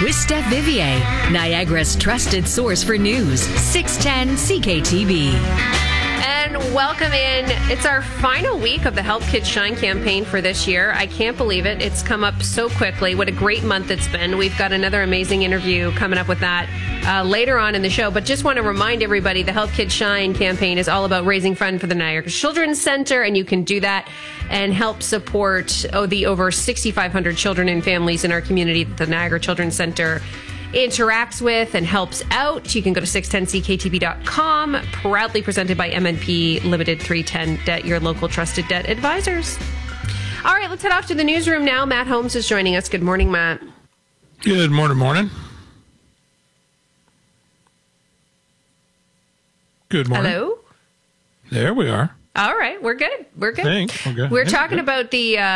with Steph Vivier, Niagara's trusted source for news, 610 CKTB. And welcome in. It's our final week of the Help Kids Shine campaign for this year. I can't believe it. It's come up so quickly. What a great month it's been. We've got another amazing interview coming up with that later on in the show. But just want to remind everybody, the Help Kids Shine campaign is all about raising funds for the Niagara Children's Center, and you can do that and help support the over 6,500 children and families in our community that the Niagara Children's Center interacts with and helps out. You can go to 610cktb.com. Proudly presented by MNP Limited 310 Debt, your local trusted debt advisors. All right, let's head off to the newsroom now. Matt Holmes is joining us. Good morning, Matt. Good morning. Good morning. Hello. There we are. All right, we're good. Thanks. We're talking about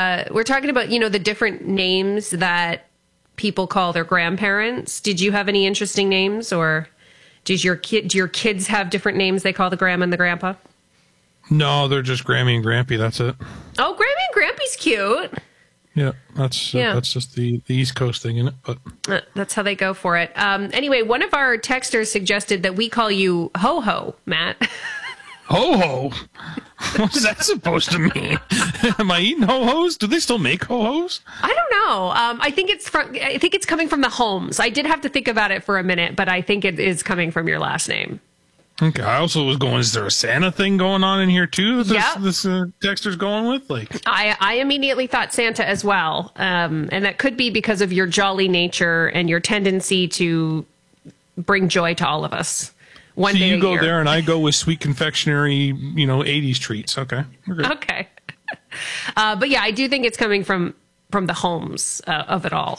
the different names that people call their grandparents. Did you have any interesting names, or do your kids have different names they call the grandma and the grandpa? No, they're just Grammy and Grampy. That's it. Oh, Grammy and Grampy's cute. Yeah, that's just the East Coast thing, isn't it? But that's how they go for it. Anyway, one of our texters suggested that we call you Ho Ho, Matt. Ho Ho? What's that supposed to mean? Am I eating Ho Hos? Do they still make Ho Hos? I don't know. I think it's coming from the Holmes. I did have to think about it for a minute, but I think it is coming from your last name. Okay. I also was going, is there a Santa thing going on in here too? This texter's going with? I immediately thought Santa as well. And that could be because of your jolly nature and your tendency to bring joy to all of us. So you go there and I go with sweet confectionery, 80s treats. Okay. Okay. But yeah, I do think it's coming from the Holmes of it all.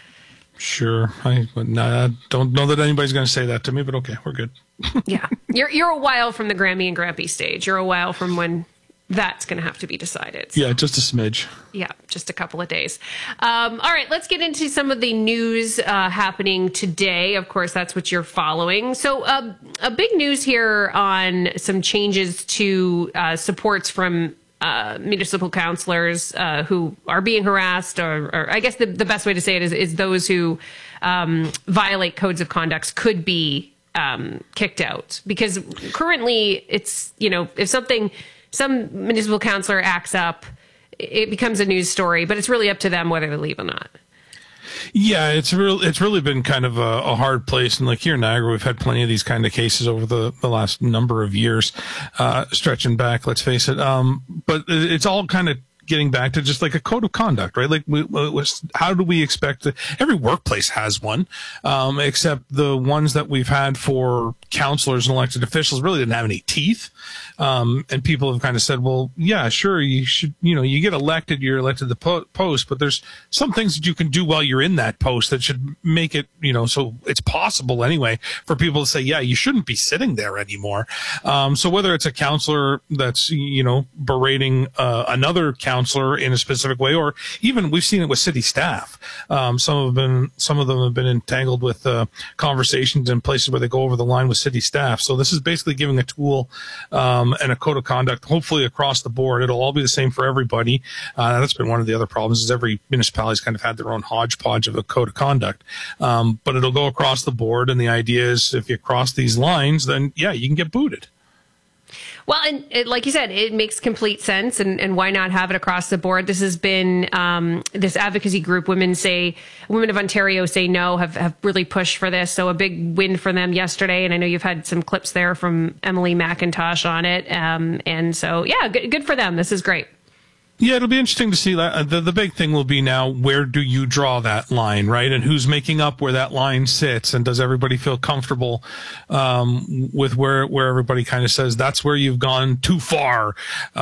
Sure. I don't know that anybody's going to say that to me, but okay, we're good. Yeah. You're a while from the Grammy and Grampy stage. You're a while from when that's going to have to be decided. So. Yeah, just a smidge. Yeah, just a couple of days. All right, let's get into some of the news happening today. Of course, that's what you're following. So a big news here on some changes to supports from municipal councillors who are being harassed, or I guess the best way to say it is those who violate codes of conduct could be kicked out. Because currently it's, if some municipal councillor acts up, it becomes a news story, but it's really up to them whether they leave or not. Yeah, it's really been kind of a hard place. And like here in Niagara, we've had plenty of these kind of cases over the last number of years, stretching back, let's face it. But it's all kind of getting back to just like a code of conduct, right? Like, how do we expect every workplace has one, except the ones that we've had for councillors and elected officials really didn't have any teeth. And people have kind of said, well, yeah, sure, you should, you get elected, you're elected to the post, but there's some things that you can do while you're in that post that should make it, so it's possible anyway for people to say, yeah, you shouldn't be sitting there anymore. So whether it's a councillor that's, berating another councillor in a specific way, or even we've seen it with city staff. Some of them have been entangled with conversations in places where they go over the line with city staff. So this is basically giving a tool and a code of conduct, hopefully across the board. It'll all be the same for everybody. That's been one of the other problems, is every municipality's kind of had their own hodgepodge of a code of conduct. But it'll go across the board, and the idea is if you cross these lines, then yeah, you can get booted. Well, and like you said, it makes complete sense, and why not have it across the board? This has been this advocacy group, Women of Ontario Say No, have really pushed for this. So a big win for them yesterday, and I know you've had some clips there from Emily McIntosh on it. And so, yeah, good for them. This is great. Yeah, it'll be interesting to see that. The big thing will be now, where do you draw that line, right? And who's making up where that line sits? And does everybody feel comfortable with where everybody kind of says that's where you've gone too far?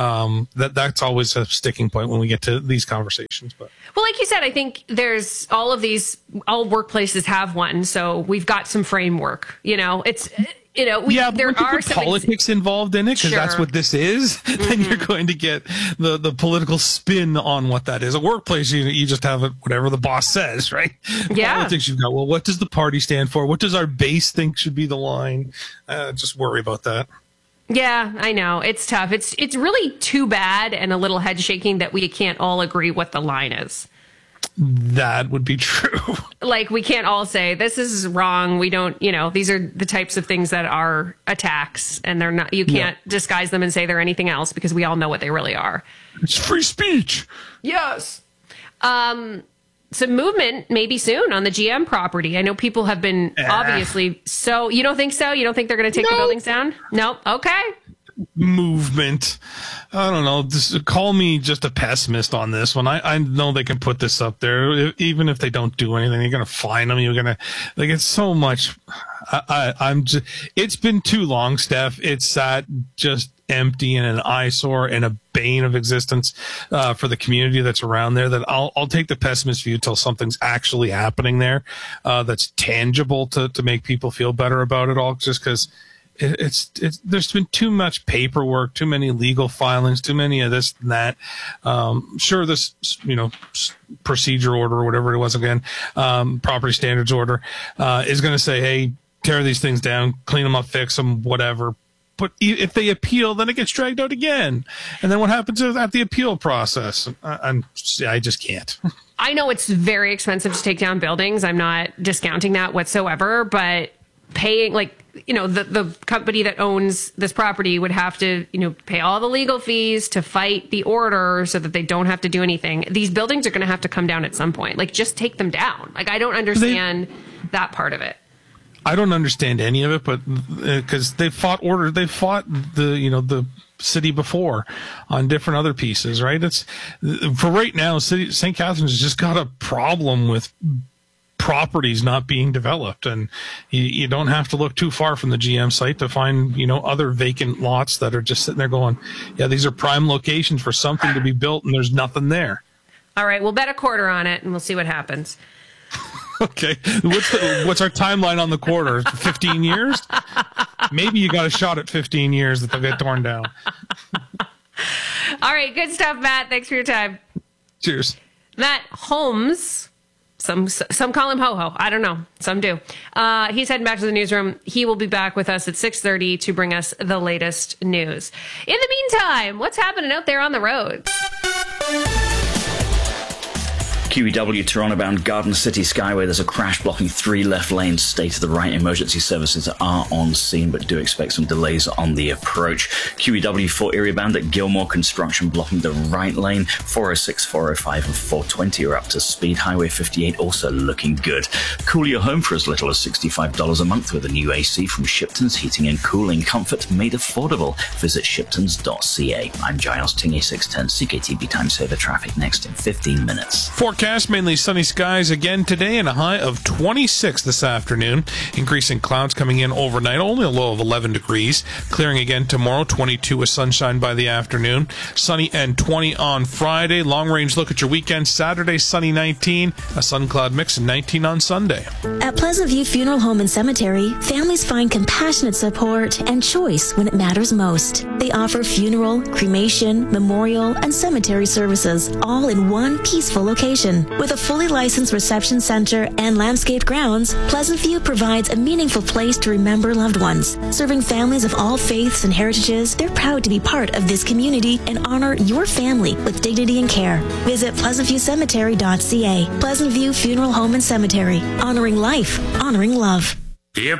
That's always a sticking point when we get to these conversations. But well, like you said, I think there's all workplaces have one, so we've got some framework. It's. There are some politics involved in it, because that's what this is. Mm-hmm. Then you're going to get the political spin on what that is. A workplace, you just have whatever the boss says, right? Yeah. Politics, you've got, well, what does the party stand for? What does our base think should be the line? Just worry about that. Yeah, I know. It's tough. It's really too bad and a little head shaking that we can't all agree what the line is. that would be true. Like, we can't all say this is wrong. We don't, these are the types of things that are attacks, and they're not, you can't disguise them and say they're anything else, because we all know what they really are. It's free speech. Yes. Some movement maybe soon on the GM property. I know people have been obviously you don't think so? You don't think they're going to take the buildings down? No. Okay. Movement. I don't know. Call me just a pessimist on this one. I know they can put this up there. Even if they don't do anything, you're going to fine them. You're going to, it's so much. I'm just, it's been too long, Steph. It's sat just empty and an eyesore and a bane of existence for the community that's around there, that I'll take the pessimist view till something's actually happening there that's tangible to make people feel better about it all, just because it's there's been too much paperwork, too many legal filings, too many of this and that. Sure, this procedure order or whatever it was again, property standards order is going to say, hey, tear these things down, clean them up, fix them, whatever. But if they appeal, then it gets dragged out again. And then what happens at the appeal process? I just can't. I know it's very expensive to take down buildings. I'm not discounting that whatsoever, but paying, the company that owns this property would have to, pay all the legal fees to fight the order so that they don't have to do anything. These buildings are going to have to come down at some point. Just take them down. I don't understand that part of it. I don't understand any of it, but because they fought the city before on different other pieces, right? It's for right now. St. Catharines has just got a problem with properties not being developed, and you don't have to look too far from the GM site to find other vacant lots that are just sitting there going, yeah, these are prime locations for something to be built, and there's nothing there. All right, we'll bet a quarter on it, and we'll see what happens. Okay. What's our timeline on the quarter? 15 years? Maybe you got a shot at 15 years that they'll get torn down. All right. Good stuff, Matt. Thanks for your time. Cheers. Matt Holmes. Some call him Ho-Ho. I don't know. Some do. He's heading back to the newsroom. He will be back with us at 6:30 to bring us the latest news. In the meantime, what's happening out there on the roads? QEW Toronto bound Garden City Skyway. There's a crash blocking 3 left lanes. Stay to the right. Emergency services are on scene, but do expect some delays on the approach. QEW 4 area bound at Gilmore Construction blocking the right lane. 406, 405 and 420 are up to speed. Highway 58 also looking good. Cool your home for as little as $65 a month with a new AC from Shipton's Heating and Cooling. Comfort made affordable. Visit shiptons.ca. I'm Giles Tingy, 610 CKTB Time Saver traffic next in 15 minutes. Forecast mainly sunny skies again today and a high of 26 this afternoon. Increasing clouds coming in overnight, only a low of 11 degrees. Clearing again tomorrow, 22 with sunshine by the afternoon. Sunny and 20 on Friday. Long range look at your weekend. Saturday, sunny 19. A sun cloud mix and 19 on Sunday. At Pleasant View Funeral Home and Cemetery, families find compassionate support and choice when it matters most. They offer funeral, cremation, memorial, and cemetery services, all in one peaceful location. With a fully licensed reception center and landscaped grounds, Pleasant View provides a meaningful place to remember loved ones. Serving families of all faiths and heritages, they're proud to be part of this community and honor your family with dignity and care. Visit pleasantviewcemetery.ca. Pleasant View Funeral Home and Cemetery. Honoring life, honoring love. Yep.